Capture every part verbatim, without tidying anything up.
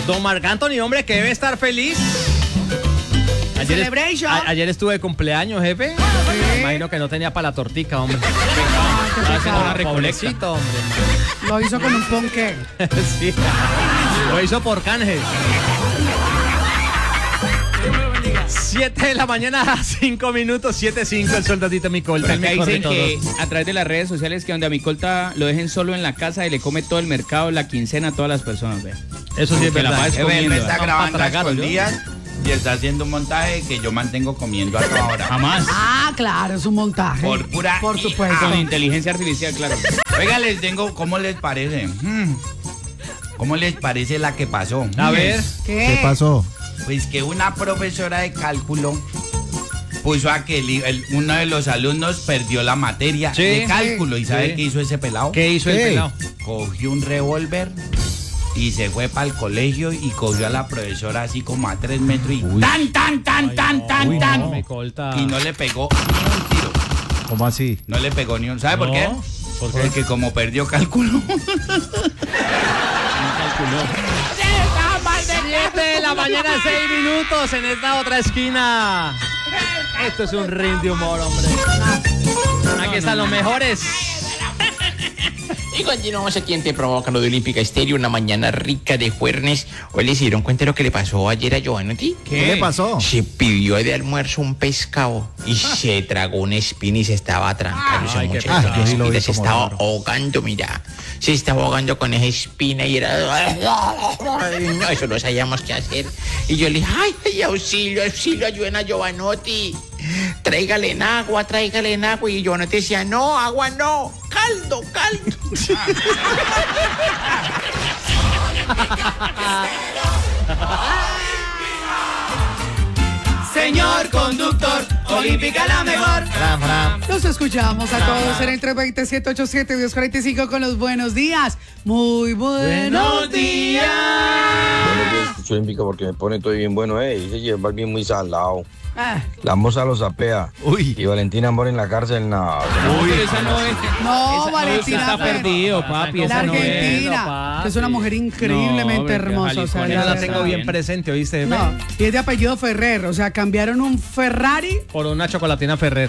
Don Marc Anthony, hombre, que debe estar feliz. Ayer, est a ayer estuve de cumpleaños, jefe. Sí. Me imagino que no tenía para la tortica, hombre. Una recolecta, hombre. Lo hizo con un ponqué. Sí. Lo hizo por canje. siete de la mañana, cinco minutos, siete cinco, el soldadito Micolta. Acá dicen que a través de las redes sociales que donde a Micolta lo dejen solo en la casa y le come todo el mercado, la quincena a todas las personas, ve. Eso sí es verdad. Él está grabando a escondidas y está haciendo un montaje que yo mantengo comiendo a toda hora. Jamás. Ah, claro, es un montaje. Por pura... Por supuesto. Con inteligencia artificial, claro. Oiga, les tengo, ¿cómo les parece? ¿Cómo les parece la que pasó? A ver. ¿Qué? ¿Qué pasó? Pues que una profesora de cálculo puso a que el, el, uno de los alumnos perdió la materia sí, de cálculo. ¿Y sabe sí. qué hizo ese pelado? ¿Qué hizo ¿Qué? el pelado? Cogió un revólver y se fue para el colegio y cogió a la profesora así como a tres metros y Uy. tan, tan, tan, Ay, tan, no, tan, uy, tan. no, Micolta. Y no le pegó ni un tiro. ¿Cómo así? No le pegó ni un... ¿Sabe por No, qué? ¿por qué? Porque como perdió cálculo. siete de la mañana, seis minutos en esta otra esquina. Esto es un ring de humor, hombre. Aquí están los mejores. Y continuamos aquí en Te Provoca, lo de Olímpica Estéreo, una mañana rica de jueves. Hoy les dieron cuenta de lo que le pasó ayer a Giovanotti. ¿Qué, ¿Qué le pasó? Se pidió de almuerzo un pescado y se tragó una espina y se estaba trancando. Ay, ese qué muchacho, ah, yo sí lo vi se como estaba raro. ahogando, mira. Se estaba ahogando con esa espina y era... Ay, no, eso no sabíamos qué hacer. Y yo le dije, ay, ay, auxilio, auxilio, ayuden a Giovanotti. Tráigale en agua, tráigale en agua. Y Giovanotti decía, no, agua no, caldo, caldo. Señor conductor, Olímpica la mejor. Los escuchamos a todos en el tres veinte, siete ochenta y siete, dos cuarenta y cinco con los buenos días. Muy buenos días. Buenos días, escucho Olímpica porque me pone todo bien bueno, eh. Y se lleva bien muy salado. Ah, La moza lo sapea. Uy. Y Valentina Amor en la cárcel, no. Uy, pero esa no es. no, esa- Valentina. Está Fer- perdido, papi. La Esa no es. Argentina, papi. que es una mujer increíblemente No, hombre, qué hermosa. O sea, jalicones, Yo la la verdad. tengo bien bien. presente, ¿oíste? No, y es de apellido Ferrer, o sea, cambiaron un Ferrari. Por una chocolatina Ferrer.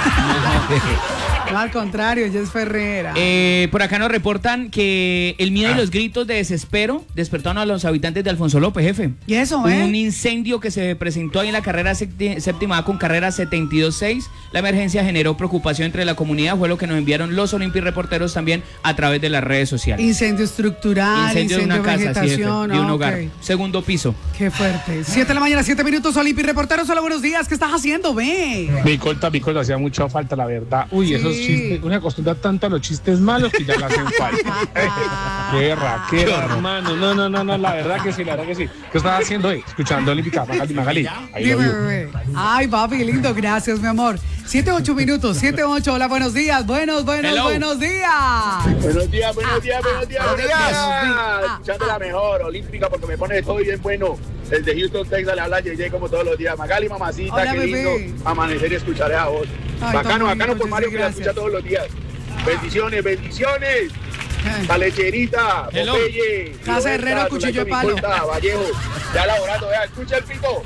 No, al contrario, ella es Ferrera. Eh, por acá nos reportan que el miedo y los gritos de desespero despertaron a los habitantes de Alfonso López, jefe. ¿Y eso, Hubo eh? un incendio que se presentó ahí en la carrera sépti- séptima A con carrera setenta y dos seis. La emergencia generó preocupación entre la comunidad, fue lo que nos enviaron los Olympic reporteros también a través de las redes sociales. Incendio estructural, Incendio de una casa, sí, jefe, vegetación. de un ah, hogar. ok. Segundo piso. Qué fuerte. Siete de la mañana, siete minutos, Olympic Reporteros. Hola, buenos días. ¿Qué estás haciendo? Ve. Mi corta, mi corta, hacía mucha falta, la verdad. Uy, Sí. esos chistes, uno acostumbra tanto a los chistes malos que ya le hacen falta. Qué raquera, hermano. No, no, no, no, la verdad que sí, la verdad que sí. ¿Qué estás haciendo hoy? Escuchando Olímpica, Magali, Magali. Ahí lo Dime, vio. bebé. Ay, papi, lindo. Gracias, mi amor. Siete, ocho minutos. Siete, ocho. Hola, buenos días. Buenos, buenos, Hello. buenos días. Buenos días, buenos días, buenos días, buenos días. Ah, Escuchando la mejor, Olímpica, porque me pone todo bien bueno. Desde Houston, Texas, le habla J J como todos los días. Magali, mamacita, Hola, qué bebé. lindo amanecer y escuchar esa voz. Ay, Bacano, tan bacano bonito, por Mario, sí, que la gracias. escucha todos los días. Bendiciones, bendiciones. Eh. La lecherita, Hello. Popeye. Casa Roberta, Herrero, cuchillo de Zulaika, palo. Micolta, Vallejo, ya laborando, vea, escucha el pito.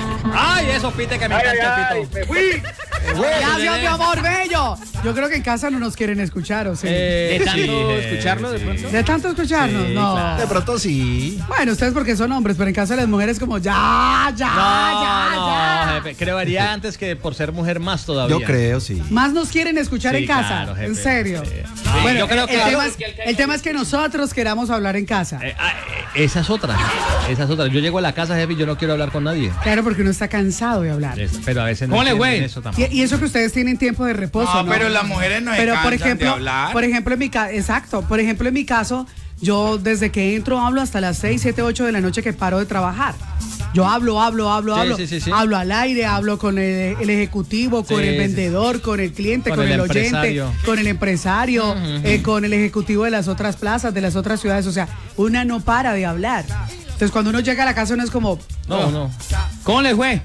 Ay, eso, pite, que me Ay, ay, encanta ay, el pito. me fui. Gracias, mi amor bello. Yo creo que en casa no nos quieren escuchar, ¿o sí? Eh, ¿De tanto sí, escucharlo de sí. pronto? ¿De tanto escucharnos? Sí, no. claro. De pronto sí. Bueno, ustedes porque son hombres, pero en casa de las mujeres como ya, ya, No, ya, no, ya. jefe. Creería antes que por ser mujer más todavía. Yo creo, sí. Más nos quieren escuchar Sí, en casa, claro, jefe. en serio. Sí. Bueno, Sí, yo creo el, que- tema es, el tema es que nosotros queramos hablar en casa. Eh, ah, eh, esa es otra. Esa es otra. Yo llego a la casa, jefe, y yo no quiero hablar con nadie. Claro, porque uno está cansado de hablar. Es- Pero a veces no ¿Cómo le entienden fue? eso tampoco. Y, y eso que ustedes tienen tiempo de reposo, ¿no? No, pero las mujeres no se Pero por cansan ejemplo, de hablar. por ejemplo en mi caso, exacto, por ejemplo en mi caso, yo desde que entro hablo hasta las seis, siete, ocho de la noche que paro de trabajar. Yo hablo, hablo, hablo, Sí, hablo. sí, sí, sí. Hablo al aire, hablo con el, el ejecutivo, con Sí, el sí, vendedor, con el cliente, Con con, el el, oyente, empresario. con el empresario, eh, con el ejecutivo de las otras plazas, de las otras ciudades. O sea, una no para de hablar. Entonces cuando uno llega a la casa uno es como, No, no. ¿Cómo le fue?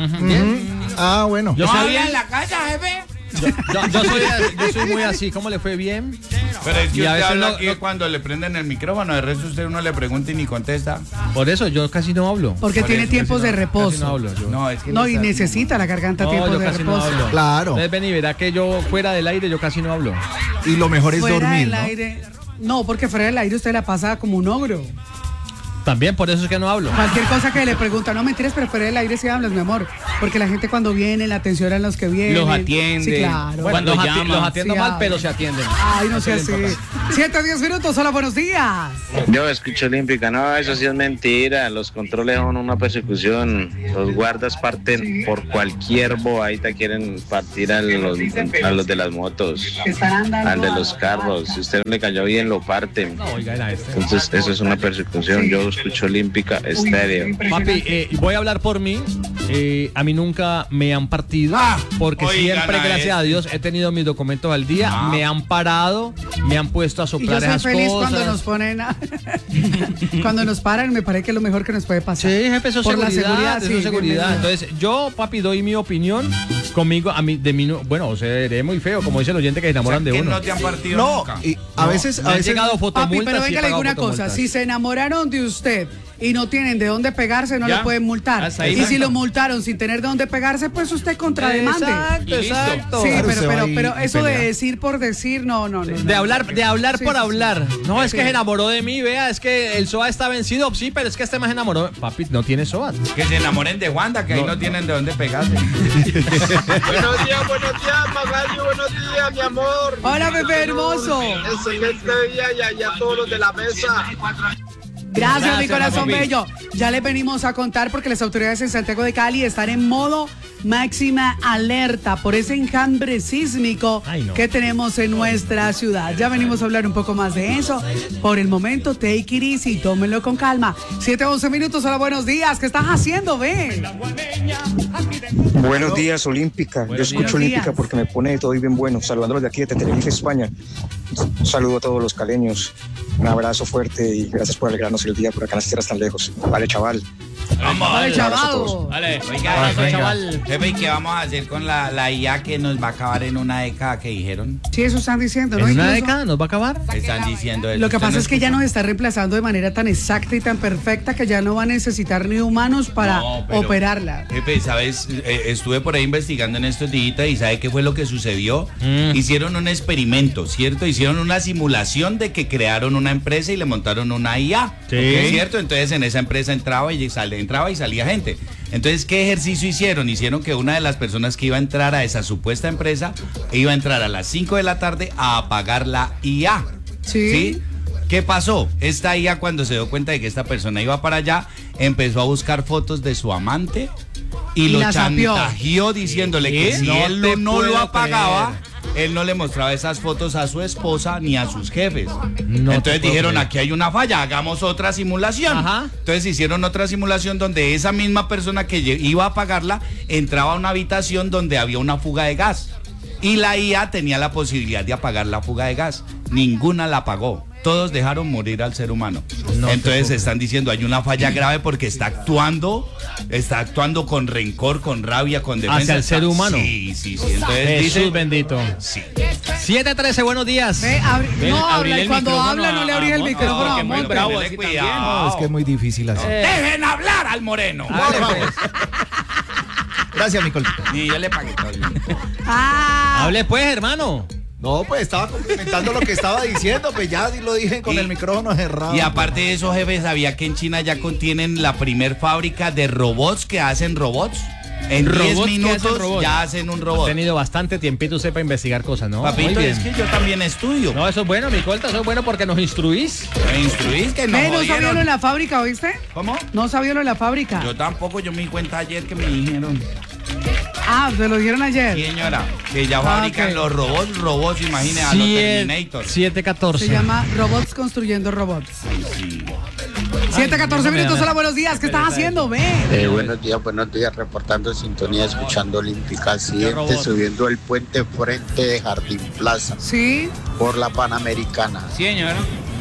Ah, bueno. Yo ¿No soy habla bien. en la casa, jefe? Yo, yo soy, yo soy muy así. ¿Cómo le fue? Bien. Pero es que Y a usted veces habla no- aquí no- cuando le prenden el micrófono, de resto usted uno le pregunta y ni contesta. Por eso yo casi no hablo. Porque Por tiene eso tiempos casi de no- reposo. Casi no hablo yo. No, es que No, le y está- necesita la garganta No, tiempos yo de casi no reposo. hablo. Claro. Entonces ven y verá que yo fuera del aire yo casi no hablo. Y lo mejor es Fuera dormir, del ¿no? aire. No, porque fuera del aire usted la pasa como un ogro. También por eso es que no hablo. Cualquier cosa que le preguntan, no mentiras, pero fuera del aire sí hablas, mi amor. Porque la gente cuando viene, la atención a los que vienen. Los atiende. Sí, claro. Bueno, Cuando los, ati- llama. los atiendo Sí, mal, habla. pero se atienden. Ay, no Eso sé es lo así. importante. Siete, diez minutos, hola, buenos días. Yo escucho Olímpica, no, eso sí es mentira, los controles son una persecución, los guardas parten por cualquier bobadita, quieren partir a los, a los de las motos, al de los carros, si usted no le cayó bien lo parten, No, oiga, era este. entonces eso es una persecución, yo escucho Olímpica estéreo. Papi, eh, voy a hablar por mí. Eh, a mí nunca me han partido Ah, porque oigan siempre, a gracias a este. Dios, he tenido mis documentos al día. Ah. Me han parado, me han puesto a Y yo soplar soy esas feliz cosas. cuando nos ponen a- cuando nos paran, me parece que es lo mejor que nos puede pasar. Sí, jefe, eso es Por la seguridad, seguridad, eso sí, es seguridad. bienvenido. Entonces, yo, papi, doy mi opinión conmigo, a mí, de mí, no- bueno, seré muy feo, como dice el oyente que se enamoran de ¿Que uno. no te han partido No, nunca? y a veces, Me a han veces llegado Papi, fotomultas pero y he venga, le digo pagado una cosa, fotomultas. si se enamoraron de usted y no tienen de dónde pegarse, no Ya. lo pueden multar. Hasta ahí, Y si exacto. lo multaron sin tener de dónde pegarse, pues usted contrademande. Exacto, Y listo. exacto. Sí, Claro, pero, se va pero, ahí pero y eso de pelea. decir por decir, no, no, no. De no. hablar, de hablar Sí, por sí, sí. hablar. No, es Sí. que se enamoró de mí, vea, es que el S O A está vencido. Sí, pero es que este más enamoró. Papi, no tiene S O A. Que se enamoren de Wanda, que ahí no tienen de dónde pegarse. Buenos días, buenos días, Magali, buenos días, mi amor. Hola, bebé hermoso. Excelente día y a todos los de la mesa. Gracias, Gracias, mi corazón papi. bello. Ya les venimos a contar porque las autoridades en Santiago de Cali están en modo máxima alerta por ese enjambre sísmico Ay, no. que tenemos en nuestra ciudad. Ya venimos a hablar un poco más de eso. Por el momento, take it easy, tómenlo con calma. siete, once minutos, hola, buenos días. ¿Qué estás haciendo, ven? Buenos días, Olímpica. Yo Buenos escucho días. Olímpica porque me pone todo bien bueno. Saludándolos de aquí de Tenerife, España. Un saludo a todos los caleños. Un abrazo fuerte y gracias por alegrarnos el día por acá en las tierras tan lejos. Vale, chaval. Vamos, Vale, Un abrazo a chaval. todos. Vale. Oiga, Abrazo, jefe, chaval. jefe, ¿y qué vamos a hacer con la, la I A que nos va a acabar en una década que dijeron? Sí, eso están diciendo, ¿no? ¿En una Incluso- década nos va a acabar? Están diciendo eso. Lo que ¿Usted pasa no es que ya escuchó? nos está reemplazando de manera tan exacta y tan perfecta que ya no va a necesitar ni humanos para No, pero, operarla. Jefe, ¿sabes? Eh, estuve por ahí investigando en estos días y ¿sabe qué fue lo que sucedió? Mm. Hicieron un experimento, ¿cierto? Hicieron una simulación de que crearon una empresa y le montaron una I A. Sí. ¿ok? ¿Cierto? Entonces en esa empresa entraba y, sale, entraba y salía gente. Entonces, ¿qué ejercicio hicieron? Hicieron que una de las personas que iba a entrar a esa supuesta empresa iba a entrar a las cinco de la tarde a apagar la I A. Sí. ¿Qué pasó? Esta I A, cuando se dio cuenta de que esta persona iba para allá, empezó a buscar fotos de su amante y, Y lo la sapió. chantajeó diciéndole que ¿Qué? si No él te lo- no puedo lo apagaba, creer. él no le mostraba esas fotos a su esposa ni a sus jefes. No te Entonces puedo dijeron, creer. aquí hay una falla, hagamos otra simulación. Ajá. Entonces hicieron otra simulación donde esa misma persona que lle- iba a apagarla entraba a una habitación donde había una fuga de gas. Y la I A tenía la posibilidad de apagar la fuga de gas. Ninguna la apagó. Todos dejaron morir al ser humano. No te Entonces puedo están diciendo, hay una falla grave porque está actuando, está actuando con rencor, con rabia, con defensa. Hacia el ser humano. Sí, sí, sí. Entonces Jesús dice, bendito. sí. siete trece, buenos días. Ve, abri- Ven, no habla abrile y el cuando micrófono habla no le a- abrí a el Monte, micrófono. porque a muy Monte. bravo Tenele así cuidado. también. No, es que es muy difícil así. Dejen hablar al moreno. Dale, pues. Gracias, Nicole. Ni yo le pagué todo. Ah, Hable pues, hermano. No, pues estaba complementando lo que estaba diciendo, pues ya lo dije con Y- el micrófono cerrado. Y aparte de eso, jefe, ¿sabía que en China ya contienen la primer fábrica de robots que hacen robots? En Robots diez que minutos hacen robots. ya hacen un He robot. tenido bastante tiempito usted para investigar cosas, ¿no? Papito, Muy bien. es que yo también estudio. No, eso es bueno, mi colta, eso es bueno porque nos instruís. Me instruís que no ve, no sabía jodieron. lo en la fábrica, ¿oíste? ¿Cómo? No sabía lo en la fábrica. Yo tampoco, yo me di cuenta ayer que me dijeron. Ah, se lo dieron ayer. Sí, señora, que ya Ah, fabrican ok. los robots, robots, imagine, a los Terminator. siete catorce. Se llama Robots Construyendo Robots. Ay, sí. siete, catorce no me minutos, da- hola, buenos días. ¿Qué estás haciendo? Ven. Eh, buenos días, buenos días, reportando sintonía, escuchando Olímpica, accidente robot. subiendo el puente frente de Jardín Plaza Sí. por la Panamericana. Sí, señora.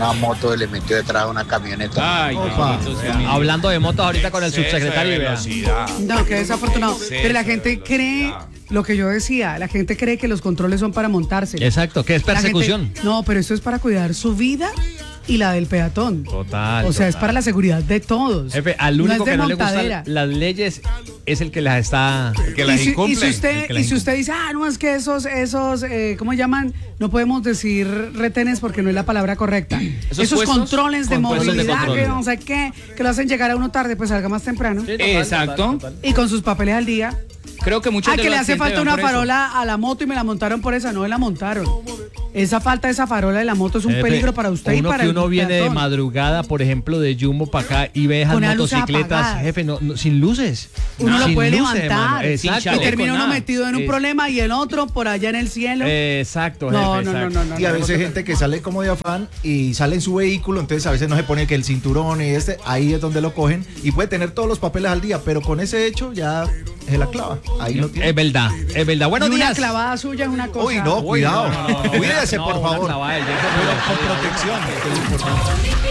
una moto le metió detrás de una camioneta. Ay, Opa. Hablando de motos ahorita con el Exceso de subsecretario. vea. velocidad. No, que desafortunado. Exceso Pero la de gente cree, velocidad. lo que yo decía, la gente cree que los controles son para montarse. Exacto, que es La gente- persecución. no, pero esto es para cuidar su vida y la del peatón. Total. O sea, es total. para la seguridad de todos. Jefe, al no único es de que no le montadera. gustan las leyes es el que las está. Que Y las si, y incumple. si usted, el que las y si usted dice, ah, no, es que esos, esos, eh, ¿cómo llaman? No podemos decir retenes porque no es la palabra correcta. ¿Esos Esos puestos? controles de Con puestos de movilidad, control. que no sé qué, que lo hacen llegar a uno tarde, pues salga más temprano. Exacto. Y con sus papeles al día. Creo que muchos Ah, de que los le hace accidentes falta van una por eso. farola a la moto y me la montaron por esa. No, la montaron. Esa falta de esa farola de la moto es un Jefe, peligro para usted y uno para que el uno viene de peatón. madrugada, por ejemplo, de Jumbo para acá y ve esas Con las luces motocicletas, apagadas. jefe, no, no, sin luces. Uno lo Sin puede luces, levantar. hermano. Sin Exacto. Y chaleco, termina uno nada. metido en un Es- problema y el otro por allá en el cielo. Exacto, jefe. no, no, no, exacto. no, no. Y a no. veces gente que sale como de afán y sale en su vehículo, entonces a veces no se pone que el cinturón y este, ahí es donde lo cogen y puede tener todos los papeles al día, pero con ese hecho ya se la clava. Ahí lo tiene. Es verdad, es verdad. Buenos Y una días. clavada suya es una cosa. Uy, no, cuidado. no, no, no, Cuídese, no, por una favor. clavada del Jefferson. Pero con protección, que es lo importante.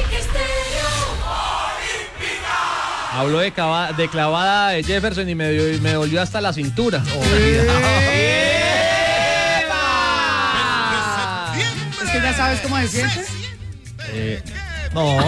Habló de, cava- de clavada de Jefferson y me, dio- y me dolió hasta la cintura. Es que ya sabes cómo se siente. Eh, no.